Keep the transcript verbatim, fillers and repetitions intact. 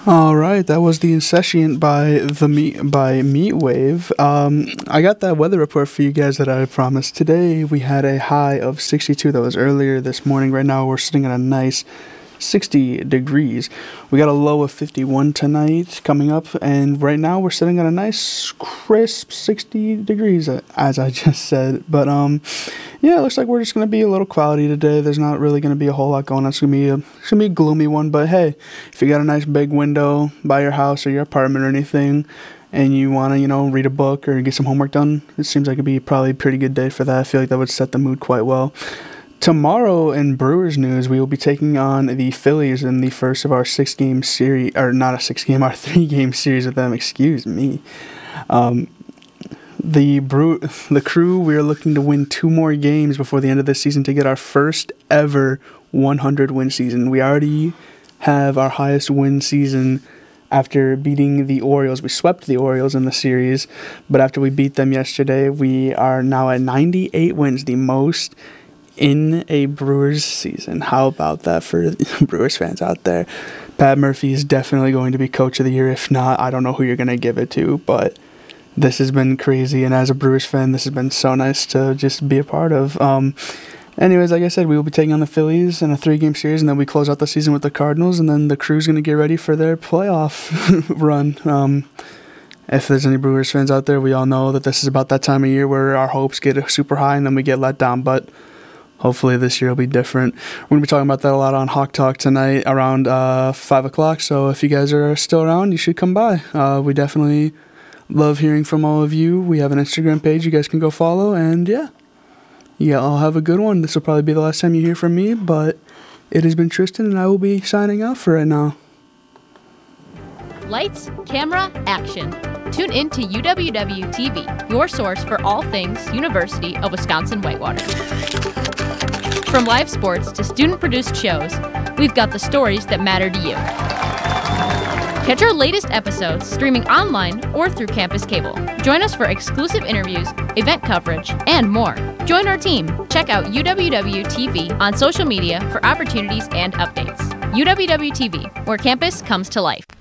All right, that was the Insescient by the meat by Meatwave. Um, I got that weather report for you guys that I promised. Today we had a high of sixty-two. That was earlier this morning. Right now we're sitting at a nice sixty degrees. We got a low of fifty-one tonight coming up, and right now we're sitting at a nice crisp sixty degrees, as I just said. But um, yeah, it looks like we're just gonna be a little cloudy today. There's not really gonna be a whole lot going on. It's gonna be a it's gonna be a gloomy one. But hey, if you got a nice big window by your house or your apartment or anything, and you want to, you know, read a book or get some homework done, it seems like it'd be probably a pretty good day for that. I feel like that would set the mood quite well. Tomorrow in Brewers news, we will be taking on the Phillies in the first of our six-game series, or not a six-game, our three-game series with them, excuse me. Um, the brew, the Crew, we are looking to win two more games before the end of this season to get our first ever one hundred win season. We already have our highest win season after beating the Orioles. We swept the Orioles in the series, but after we beat them yesterday, we are now at ninety-eight wins, the most in a Brewers season. How about that for Brewers fans out there? Pat Murphy is definitely going to be Coach of the Year. If not, I don't know who you're going to give it to, but this has been crazy, and as a Brewers fan, this has been so nice to just be a part of. Um, anyways, like I said, we will be taking on the Phillies in a three-game series, and then we close out the season with the Cardinals, and then the Crew's going to get ready for their playoff run. Um, if there's any Brewers fans out there, we all know that this is about that time of year where our hopes get super high, and then we get let down, but hopefully this year will be different. We're going to be talking about that a lot on Hawk Talk tonight around uh, five o'clock, so if you guys are still around, you should come by. Uh, we definitely love hearing from all of you. We have an Instagram page you guys can go follow, and yeah. Yeah, I'll have a good one. This will probably be the last time you hear from me, but it has been Tristan, and I will be signing out for right now. Lights, camera, action. Tune in to U W W T V, your source for all things University of Wisconsin-Whitewater. From live sports to student-produced shows, we've got the stories that matter to you. Catch our latest episodes streaming online or through campus cable. Join us for exclusive interviews, event coverage, and more. Join our team. Check out U W W T V on social media for opportunities and updates. U W W T V, where campus comes to life.